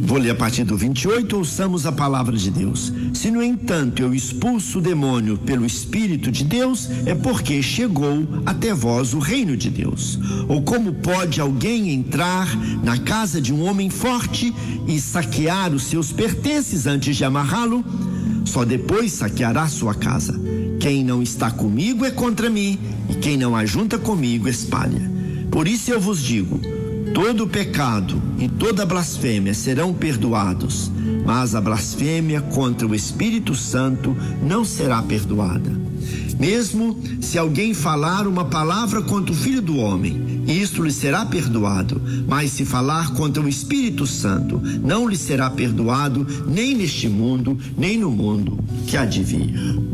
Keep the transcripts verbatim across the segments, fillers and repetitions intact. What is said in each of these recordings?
Vou ler a partir do vinte e oito, ouçamos a palavra de Deus. Se, no entanto, eu expulso o demônio pelo Espírito de Deus, é porque chegou até vós o reino de Deus. Ou como pode alguém entrar na casa de um homem forte e saquear os seus pertences antes de amarrá-lo? Só depois saqueará sua casa. Quem não está comigo é contra mim, e quem não ajunta comigo espalha. Por isso eu vos digo, todo pecado e toda blasfêmia serão perdoados, mas a blasfêmia contra o Espírito Santo não será perdoada. Mesmo se alguém falar uma palavra contra o Filho do Homem, isto lhe será perdoado, mas se falar contra o Espírito Santo, não lhe será perdoado, nem neste mundo, nem no mundo que há de vir.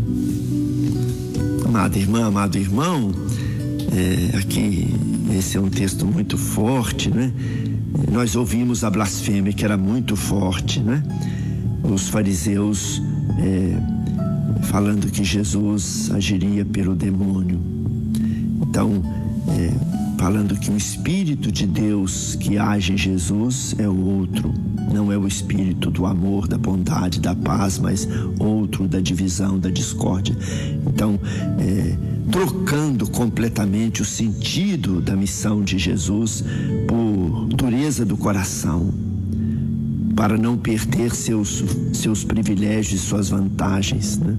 Amada irmã, amado irmão, é, aqui esse é um texto muito forte, né? Nós ouvimos a blasfêmia, que era muito forte, né? Os fariseus é, falando que Jesus agiria pelo demônio. Então, é, falando que o Espírito de Deus que age em Jesus é o outro. Não é o Espírito do amor, da bondade, da paz, mas outro da divisão, da discórdia. Então, é, trocando completamente o sentido da missão de Jesus por dureza do coração, para não perder seus, seus privilégios e suas vantagens, né?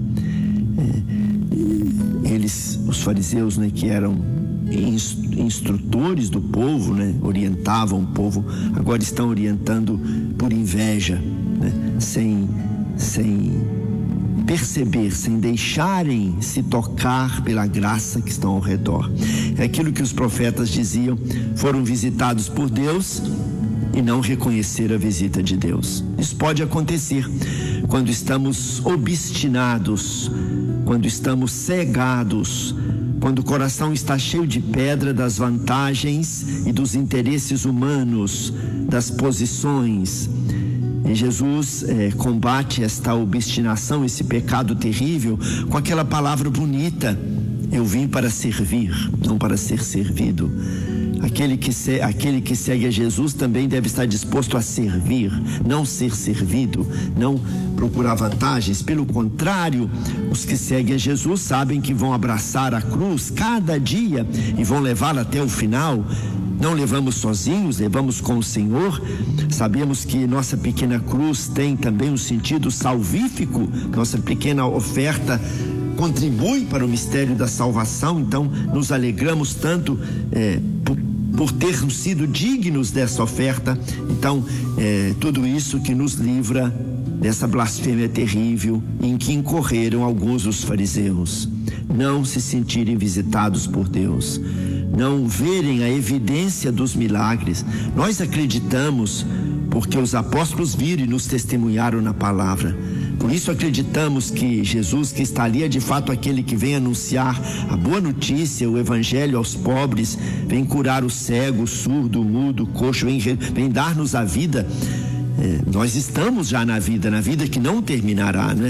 É, eles, os fariseus, né, que eram instrutores do povo, né, orientavam o povo, agora estão orientando por inveja, né, sem, sem perceber, sem deixarem se tocar pela graça que estão ao redor. É aquilo que os profetas diziam: foram visitados por Deus e não reconheceram a visita de Deus. Isso pode acontecer quando estamos obstinados, quando estamos cegados, quando o coração está cheio de pedra das vantagens e dos interesses humanos, das posições. E Jesus é, combate esta obstinação, esse pecado terrível, com aquela palavra bonita: eu vim para servir, não para ser servido. Aquele que, se, aquele que segue a Jesus também deve estar disposto a servir, não ser servido, não procurar vantagens. Pelo contrário, os que seguem a Jesus sabem que vão abraçar a cruz cada dia e vão levá-la até o final. Não levamos sozinhos, levamos com o Senhor. Sabemos que nossa pequena cruz tem também um sentido salvífico, nossa pequena oferta contribui para o mistério da salvação. Então nos alegramos tanto é, por, por termos sido dignos dessa oferta. Então é, tudo isso que nos livra dessa blasfêmia terrível em que incorreram alguns dos fariseus: não se sentirem visitados por Deus, não verem a evidência dos milagres. Nós acreditamos porque os apóstolos viram e nos testemunharam na palavra. Por isso acreditamos que Jesus, que está ali, é de fato aquele que vem anunciar a boa notícia, o evangelho aos pobres, vem curar o cego, o surdo, o mudo, o coxo, vem, vem dar-nos a vida. É, nós estamos já na vida, na vida que não terminará, né?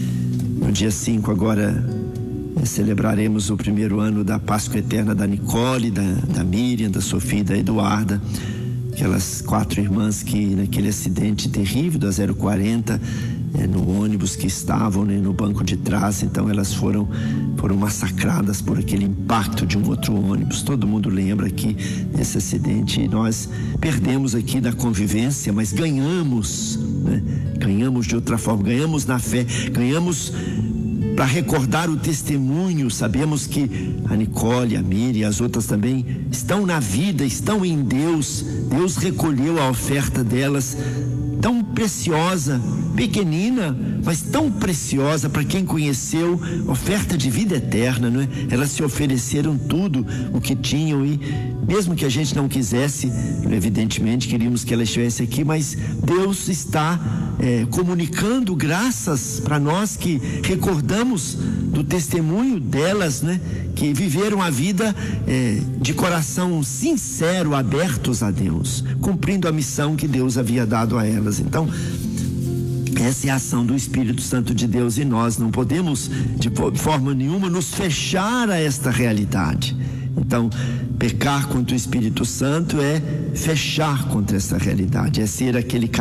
No dia cinco agora é, celebraremos o primeiro ano da Páscoa Eterna da Nicole, da, da Miriam, da Sofia e da Eduarda, aquelas quatro irmãs que naquele acidente terrível da zero quarenta, é, no ônibus que estavam, né, no banco de trás, então elas foram, foram massacradas por aquele impacto de um outro ônibus. Todo mundo lembra aqui desse acidente, e nós perdemos aqui da convivência, mas ganhamos, né? Ganhamos de outra forma, ganhamos na fé, ganhamos para recordar o testemunho. Sabemos que a Nicole, a Miriam e as outras também estão na vida, estão em Deus. Deus recolheu a oferta delas, tão preciosa, pequenina, mas tão preciosa para quem conheceu, oferta de vida eterna, não é? Elas se ofereceram tudo o que tinham, e mesmo que a gente não quisesse, evidentemente queríamos que ela estivesse aqui, mas Deus está é, comunicando graças para nós que recordamos do testemunho delas, né? Que viveram a vida é, de coração sincero, abertos a Deus, cumprindo a missão que Deus havia dado a elas. Então, essa é a ação do Espírito Santo de Deus, e nós não podemos de forma nenhuma nos fechar a esta realidade. Então, pecar contra o Espírito Santo é fechar contra essa realidade, é ser aquele